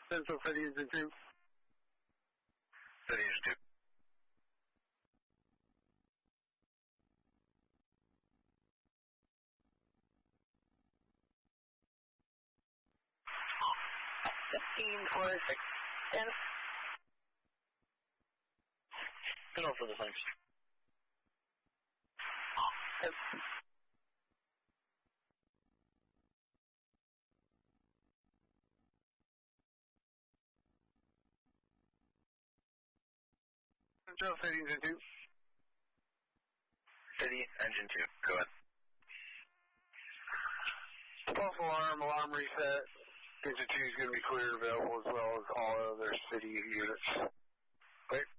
Central City Engine 2. City Engine 2. And Go for the things. Yep. Central City Engine 2. City Engine 2. Go ahead. False alarm reset. Engine 2 is going to be clear available as well as all other city units. Wait.